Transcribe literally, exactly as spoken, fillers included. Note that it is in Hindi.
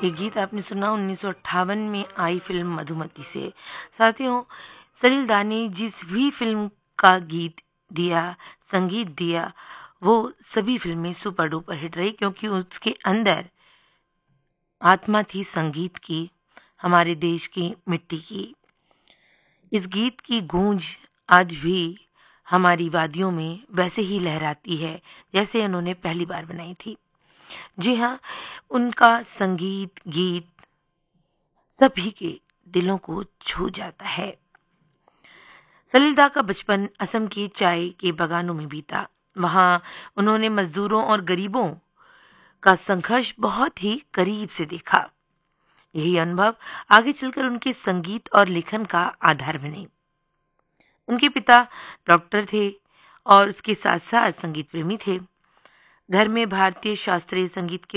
ये गीत आपने सुना उन्नीस सौ अट्ठावन में आई फिल्म मधुमती से। साथियों, सलील दा ने जिस भी फिल्म का गीत दिया, संगीत दिया, वो सभी फिल्में सुपर डुपर हिट रही क्योंकि उसके अंदर आत्मा थी संगीत की, हमारे देश की मिट्टी की। इस गीत की गूंज आज भी हमारी वादियों में वैसे ही लहराती है जैसे उन्होंने पहली बार बनाई थी। जी हाँ, उनका संगीत, गीत सभी के दिलों को छू जाता है। सलील दा का बचपन असम के चाय के बागानों में बीता। वहाँ उन्होंने मजदूरों और गरीबों का संघर्ष बहुत ही करीब से देखा। यही अनुभव आगे चलकर उनके संगीत और लेखन का आधार बने। उनके पिता डॉक्टर थे और उसके साथ साथ संगीत प्रेमी थे। घर में भारतीय शास्त्रीय संगीत के